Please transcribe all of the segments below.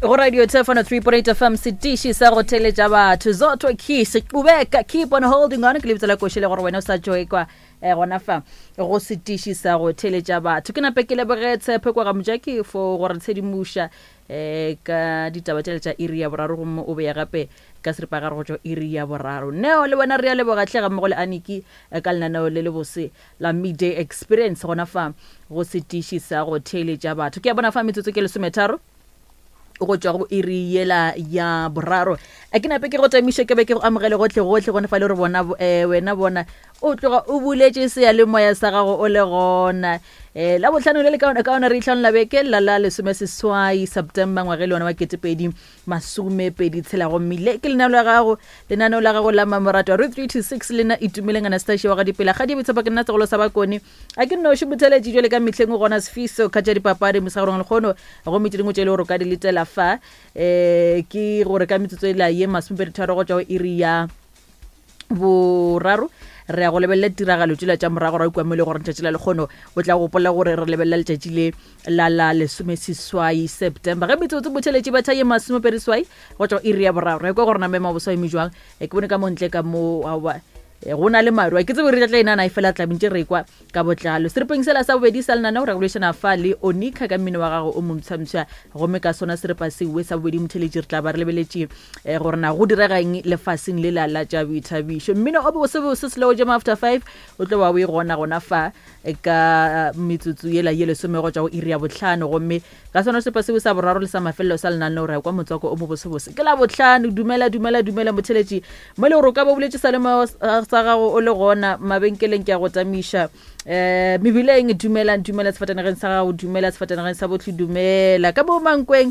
go radio Tefano 3.8 FM sitishi sa go teleja batho zotho khisi qhubeka keep on holding on ke lebitsela go shele gore wena o sa joy kwa gona fa go sitishi sa go teleja batho ke na pekele bogetse phekwa ga mojaki for gore tshedimusha ka ditaba tša iri ya boraro go o be ya gape ka seripa ga go tšo iri ya boraro neo le bona re ya le bogatlega mo go le aniki ka lenaneo le le bose la midday experience gona fa go sitishi sa go teleja batho ke ya bona fa metsotso ke le 13 go tšwa go iri yela ya boraro a ke nape ke go tamisha ke be ke go amogele gotlhe gone fa le re bona wena bona o tloga o buletse se ya le moya sa gago o le gona la botlhano le ka ona re itlhano la beke la 16 September ngwa ge le ona wa 2023 go mmile ke lenaneo la gago la mamorato 336 lena itumileng Anastasia wa ga dipela ga di betsa ke nna tsegolo sa bakone a ke no shibutele dijwe le ka mitleng go gona sefiso ka tša dipapadi mosagorong le kgono go mitseding o tšele go ka di letela fa ke gore ka metsotso la ye masomepedi tharo go tšwa iri ya boraro re ya go lebella tiragalo tšela tša morago ra ikwamele gore ntšatši la lekgono o tla gopola gore re lebella letšatši le la 16 September ge metsotso botheletše ba thaye masomepedi swai go tšwa iri ya boraro re kwa gore na mema boswai mejwang ke bone ka montle ka mo go na le maru ke tsebe re tla ina na ifela tla bintse re kwa ka botlalo seripeng sela sa bobedi sa lena no regulation fa le onika ka mmino wa gago o momtshamtsha go me ka sona seripa se we sa bobedi motheletše re tla ba re lebeletse gore na go diregang le fasing le la tša boithabišo mmino o bo se slow jam after 5 o tlo wa o gona fa ka metsotso yela yele some go tšwa go iri ya botlhano gomme ka sona seripa se sa boraro le sa mafelelo sa lena no re kwa motswako o mo bosebose ke la botlhano dumela motheletše mo le gore ka ba boletse sa le sa gago o le gona mabenkeleng ke a go tamisha mebileng dumela sefatanageng sa gago dumela sefatanageng sa botlhe dumela ka bo mankweng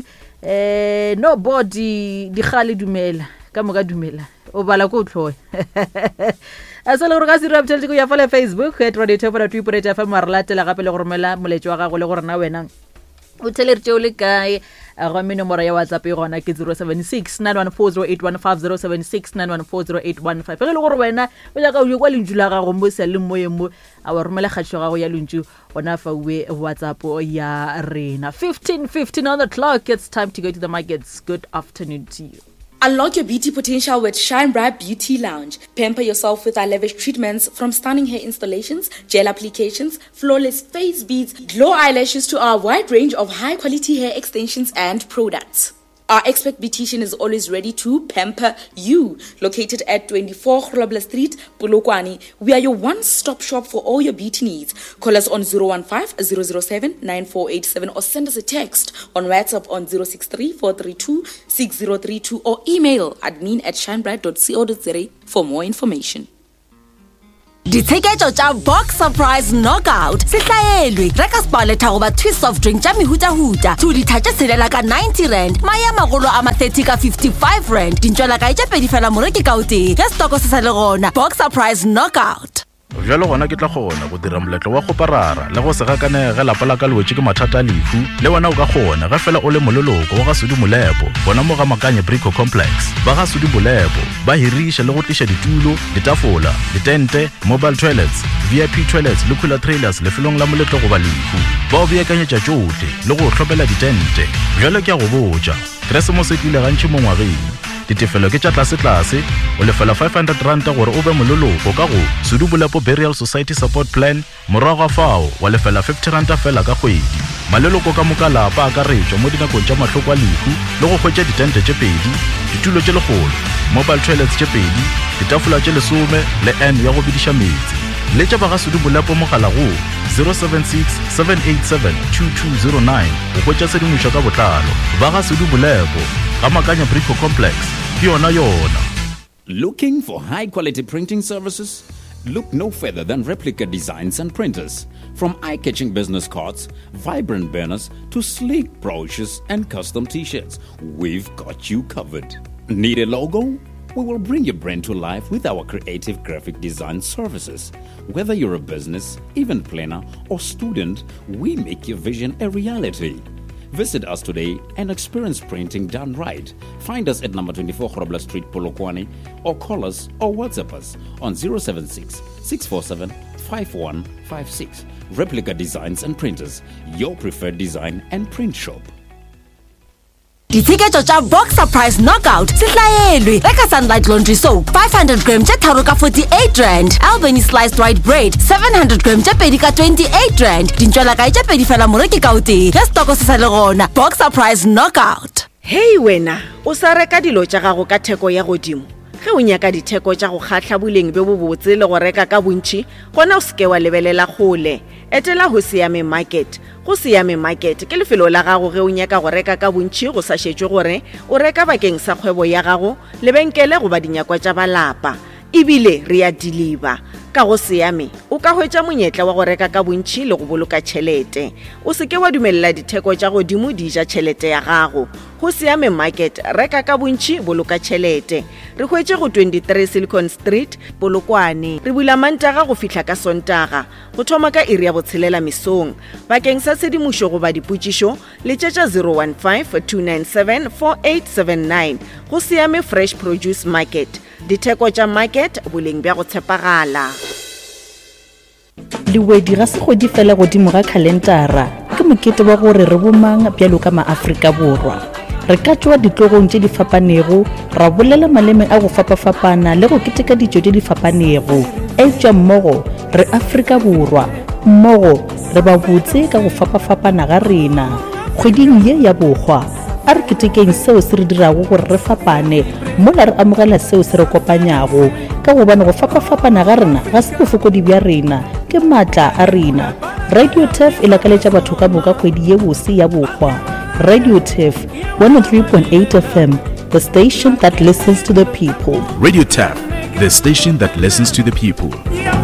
nobody di gale dumela ka moka dumela o bala ko tlhoe a se le gore ka se ra botšhelete go ya fa le Facebook radio Tefano 3.8 FM re latela gape le go romela moletso wa gago le gore na wena o tšhelete tšeo le kae go menomoro ya WhatsApp e gona ke 076 9140815 076 9140815 ge le gore wena o ja ka o kwa lentšu la gago mo se le moyeng mo a wa romela kgatšo gago ya lentšu gona fa uwe WhatsApp ya rena 15:15 on the clock. It's time to go to the markets. Good afternoon to you. Unlock your beauty potential with Shine Bright Beauty Lounge. Pamper yourself with our lavish treatments from stunning hair installations, gel applications, flawless face beads, glow eyelashes to our wide range of high-quality hair extensions and products. Our expert beautician is always ready to pamper you. Located at 24 Grobler Street, Polokwane, we are your one-stop shop for all your beauty needs. Call us on 015-007-9487 or send us a text on WhatsApp on 063-432-6032 or email admin@shinebright.co.za for more information. Ditshegetso tša Box Surprise Knockout se hlaelwe reka spaleta goba twist of drink tša mehuta-huta tšeo di thatše selela ka 90 rand maya magolo a ma 30 ka 55 rand dintšwela ka etša pedi fela moreki ka o tee ge stoko se sa le gona. Box Surprise Knockout jalo gona ke tla gona go dira moletlo wa go parara le go se gakane ge lapa la ka lwetse ke mathata a lefu le wona o ka gona ge fela o le mololoko wa ga Sudi Molepo bona mo ga Makanye Brico Complex ba ga Sudi Molepo ba hirisha le go tlisha ditulo ditafola ditente mobile toilets VIP toilets le cooler trailers le felong la moletlo go ba lefu ba o beakanyetša tšohle le go hlopela ditente jalo ke a go botša Christmas e tlile gantši mo ngwageng ditefelo ke tša tlase o lefela 500 ranta gore o be mololoko ka go Sudi Molepo Burial Society Support Plan morago fao wa lefela 50 ranta fela ka kgwedi maleloko ka moka lapa a ka retšwa mo dinakong tša mahloko a lefu le go hwetša ditente tše pedi ditulo tše legolo mobile toilets tše pedi ditafola tše 10 le N ya go bidiša metsi le tša ba ga Sudi Molepo mogala go 076 787 2209 go hwetša sedimošo ka botlalo ba ga Sudi Molepo ga Makanye Brico Complex yona. Looking for high-quality printing services? Look no further than Replica Designs and Printers. From eye-catching business cards, vibrant banners, to sleek brochures and custom t-shirts, we've got you covered. Need a logo? We will bring your brand to life with our creative graphic design services. Whether you're a business, event planner, or student, we make your vision a reality. Visit us today and experience printing done right. Find us at number 24 Grobler Street, Polokwane, or call us or WhatsApp us on 076 647 5156. Replica Designs and Printers, your preferred design and print shop. Ditsheketso tša Boxer Price Knockout se hlaelwe. Reka Sunlight Laundry Soap 500 gram tše tharo ka 48 rand. Albany Sliced White Bread 700 gram tše pedi ka 28 rand. Dintšwela kae tše pedi fela moreki ka o tee. Ge stoko se sa le gona. Boxer Price Knockout. Hei wena, o sa reka dilo tša gago ka theko ya godimo. Ge o nyaka ditheko tša go kgatla boleng be bo botse le go reka ka bontši, gona o seke wa lebelela kgole. Etela Go Siame Market. Go Siame Market ke lefelo la gago ge o nyaka go reka ka bontši go sa šetšwe gore o reka bakeng sa kgwebo ya gago, lebenkele goba dinyakwa tša balapa. Ebile re a deliver. Ka Go Siame o ka hwetša monyetla wa go reka ka bontši le go boloka tšhelete. O seke wa dumelela ditheko tša godimo di ja tšhelete ya gago. Go Siame Market, reka ka bontši, boloka tšhelete. Re hwetše go 23 Silicon Street, Polokwane. Re bula Mantaga go fihla ka Sontaga, go thoma ka iri ya botshelela mesong. Bakeng sa tshedimošo goba dipotšišo, letšetša 015 297 4879. Go Siame Fresh Produce Market. Ditheko tša market, boleng bja go tshepagala. Lewedi ga se godi fela godimo ga kalendara ke mokete wa gore re bomang bjalo ka maAfrika Borwa. Re ka tšwa ditlogong tše di fapanego, ra bolela maleme a go fapafapana le go keteka dijo tše di fapanego. Etšwa mmogo re Afrika Borwa, mmogo re ba botse ka go fapafapana ga rena. Kgweding ye ya bogwa a re ketekeng seo se re dirago gore re fapane, mola re amogela seo se re kopanyago ka gobane go fapafapana ga rena ga se bofokodi bja rena, ke maatla a rena. Radio TEF e lakaletša batho ka moka kgwedi ye bose ya bogwa. Radio TEF 103.8 FM, the station that listens to the people. Radio TAP, the station that listens to the people.